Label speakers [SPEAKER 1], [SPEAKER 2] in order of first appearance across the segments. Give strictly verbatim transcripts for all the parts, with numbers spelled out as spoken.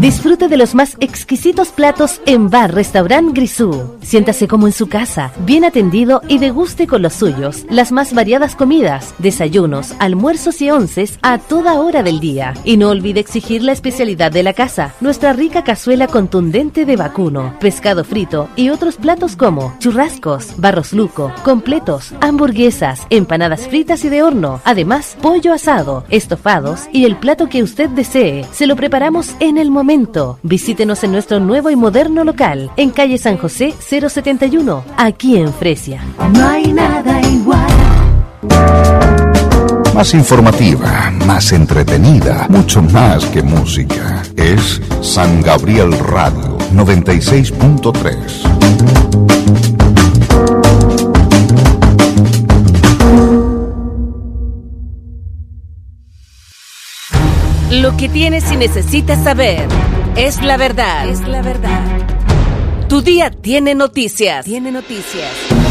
[SPEAKER 1] Disfrute de los más exquisitos platos en Bar Restaurant Grisú. Siéntase como en su casa, bien atendido y deguste con los suyos las más variadas comidas, desayunos, almuerzos y onces a toda hora del día. Y no olvide exigir la especialidad de la casa, nuestra rica cazuela contundente de vacuno, pescado frito y otros platos como churrascos, barros luco, completos, hamburguesas, empanadas fritas y de horno, además pollo asado, estofados y el plato que usted desee. Se lo preparamos en el momento. Visítenos en nuestro nuevo y moderno local, en calle San José cero setenta y uno, aquí en Fresia.
[SPEAKER 2] No hay nada igual.
[SPEAKER 3] Más informativa, más entretenida, mucho más que música. Es San Gabriel Radio noventa y seis punto tres.
[SPEAKER 1] Lo que tienes y necesitas saber es la verdad.
[SPEAKER 2] Es la verdad.
[SPEAKER 1] Tu día tiene noticias. Tiene noticias.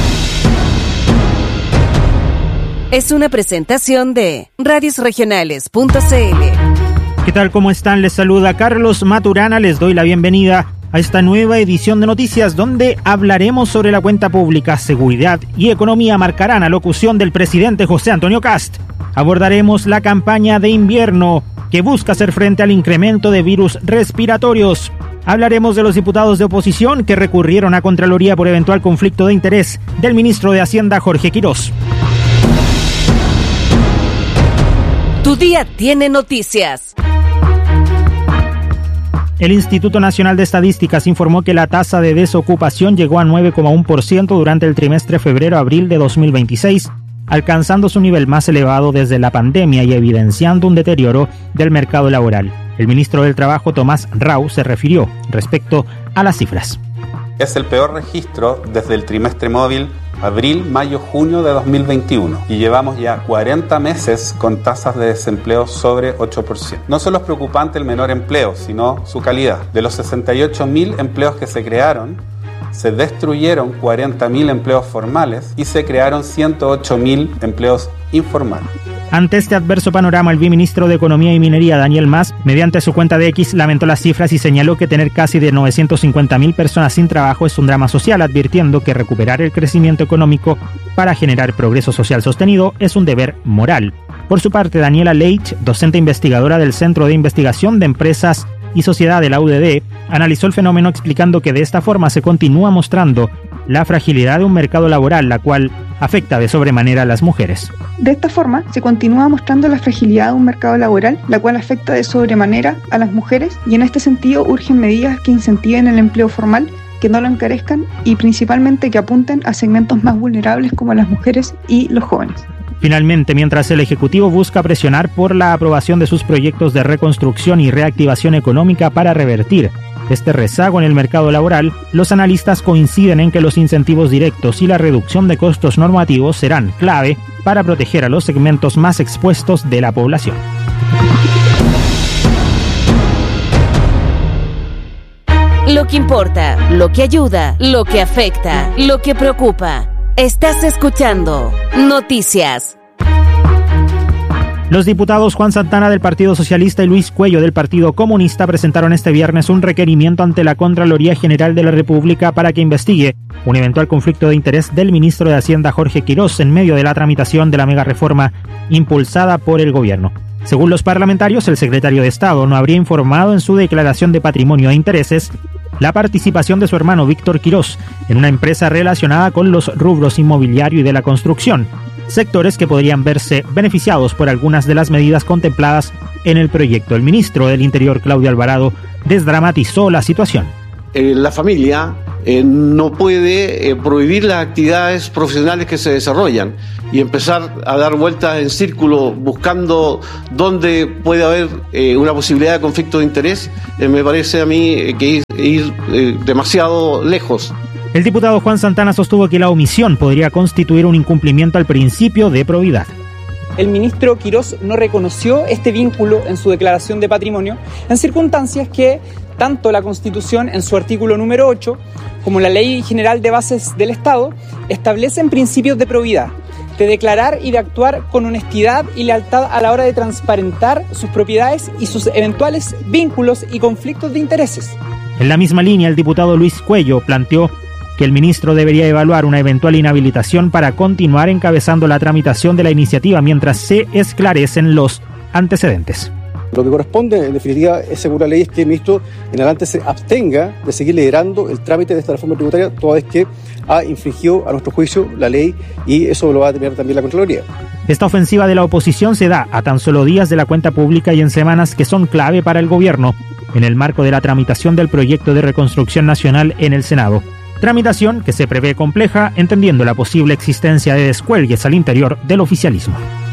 [SPEAKER 1] Es una presentación de radios regionales punto c l.
[SPEAKER 4] ¿Qué tal? ¿Cómo están? Les saluda Carlos Maturana. Les doy la bienvenida a esta nueva edición de noticias donde hablaremos sobre la cuenta pública, seguridad y economía marcarán a locución del presidente José Antonio Kast. Abordaremos la campaña de invierno que busca hacer frente al incremento de virus respiratorios. Hablaremos de los diputados de oposición que recurrieron a Contraloría por eventual conflicto de interés del ministro de Hacienda Jorge Quirós.
[SPEAKER 1] Tu día tiene noticias.
[SPEAKER 4] El Instituto Nacional de Estadísticas informó que la tasa de desocupación llegó a nueve coma uno por ciento durante el trimestre febrero-abril de dos mil veintiséis, alcanzando su nivel más elevado desde la pandemia y evidenciando un deterioro del mercado laboral. El ministro del Trabajo, Tomás Rau, se refirió respecto a las cifras.
[SPEAKER 5] Es el peor registro desde el trimestre móvil abril, mayo, junio de dos mil veintiuno y llevamos ya cuarenta meses con tasas de desempleo sobre ocho por ciento. No solo es preocupante el menor empleo, sino su calidad. De los sesenta y ocho mil empleos que se crearon, se destruyeron cuarenta mil empleos formales y se crearon ciento ocho mil empleos informales.
[SPEAKER 4] Ante este adverso panorama, el viceministro de Economía y Minería, Daniel Mas, mediante su cuenta de X, lamentó las cifras y señaló que tener casi de novecientos cincuenta mil personas sin trabajo es un drama social, advirtiendo que recuperar el crecimiento económico para generar progreso social sostenido es un deber moral. Por su parte, Daniela Leitch, docente investigadora del Centro de Investigación de Empresas y Sociedad de la U D D, analizó el fenómeno explicando que de esta forma se continúa mostrando la fragilidad de un mercado laboral, la cual afecta de sobremanera a las mujeres.
[SPEAKER 6] De esta forma, se continúa mostrando la fragilidad de un mercado laboral, la cual afecta de sobremanera a las mujeres, y en este sentido urgen medidas que incentiven el empleo formal, que no lo encarezcan y principalmente que apunten a segmentos más vulnerables como las mujeres y los jóvenes.
[SPEAKER 4] Finalmente, mientras el Ejecutivo busca presionar por la aprobación de sus proyectos de reconstrucción y reactivación económica para revertir este rezago en el mercado laboral, los analistas coinciden en que los incentivos directos y la reducción de costos normativos serán clave para proteger a los segmentos más expuestos de la población.
[SPEAKER 1] Lo que importa, lo que ayuda, lo que afecta, lo que preocupa. Estás escuchando Noticias.
[SPEAKER 4] Los diputados Juan Santana del Partido Socialista y Luis Cuello del Partido Comunista presentaron este viernes un requerimiento ante la Contraloría General de la República para que investigue un eventual conflicto de interés del ministro de Hacienda Jorge Quirós en medio de la tramitación de la megareforma impulsada por el gobierno. Según los parlamentarios, el secretario de Estado no habría informado en su declaración de patrimonio e intereses la participación de su hermano Víctor Quirós en una empresa relacionada con los rubros inmobiliario y de la construcción, sectores que podrían verse beneficiados por algunas de las medidas contempladas en el proyecto. El ministro del Interior, Claudio Alvarado, desdramatizó la situación.
[SPEAKER 7] Eh, la familia eh, no puede eh, prohibir las actividades profesionales que se desarrollan y empezar a dar vueltas en círculo buscando dónde puede haber eh, una posibilidad de conflicto de interés. Eh, me parece a mí eh, que ir, ir eh, demasiado lejos.
[SPEAKER 4] El diputado Juan Santana sostuvo que la omisión podría constituir un incumplimiento al principio de probidad.
[SPEAKER 8] El ministro Quirós no reconoció este vínculo en su declaración de patrimonio en circunstancias que tanto la Constitución en su artículo número ocho como la Ley General de Bases del Estado establecen principios de probidad de declarar y de actuar con honestidad y lealtad a la hora de transparentar sus propiedades y sus eventuales vínculos y conflictos de intereses.
[SPEAKER 4] En la misma línea, el diputado Luis Cuello planteó que el ministro debería evaluar una eventual inhabilitación para continuar encabezando la tramitación de la iniciativa mientras se esclarecen los antecedentes.
[SPEAKER 9] Lo que corresponde, en definitiva, es según la ley, es que el ministro en adelante se abstenga de seguir liderando el trámite de esta reforma tributaria, toda vez que ha infringido, a nuestro juicio, la ley, y eso lo va a determinar también la Contraloría.
[SPEAKER 4] Esta ofensiva de la oposición se da a tan solo días de la cuenta pública y en semanas que son clave para el gobierno, en el marco de la tramitación del proyecto de reconstrucción nacional en el Senado. Tramitación que se prevé compleja, entendiendo la posible existencia de descuelgues al interior del oficialismo.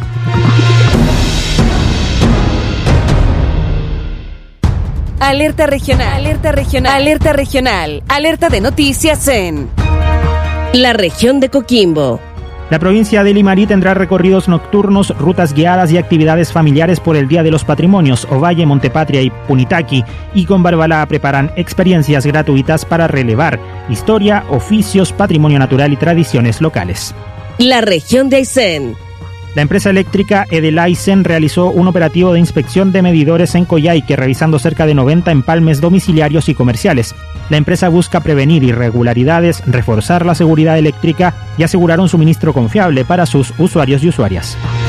[SPEAKER 1] Alerta regional, alerta regional, alerta regional, alerta de noticias en la región de Coquimbo.
[SPEAKER 4] La provincia de Limarí tendrá recorridos nocturnos, rutas guiadas y actividades familiares por el Día de los Patrimonios. Ovalle, Montepatria y Punitaqui y con Barbalá preparan experiencias gratuitas para relevar historia, oficios, patrimonio natural y tradiciones locales.
[SPEAKER 1] La región de Aysén.
[SPEAKER 4] La empresa eléctrica Edelaizen realizó un operativo de inspección de medidores en Coyhaique, revisando cerca de noventa empalmes domiciliarios y comerciales. La empresa busca prevenir irregularidades, reforzar la seguridad eléctrica y asegurar un suministro confiable para sus usuarios y usuarias.